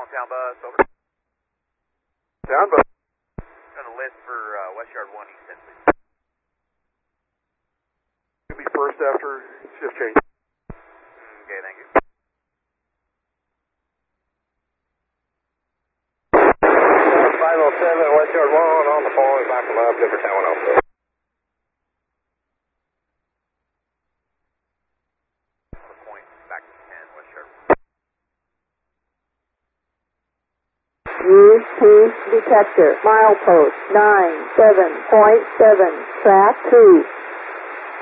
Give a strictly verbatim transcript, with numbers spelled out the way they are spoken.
town bus, over. Town bus. On the list for uh, West Yard one, East End, please. You'll be first after shift change. Okay, thank you. five oh seven, West Yard one, on the following back from left, different town one oh. Point back to ten, West Yard. Use P detector, milepost nine seven point seven, track two.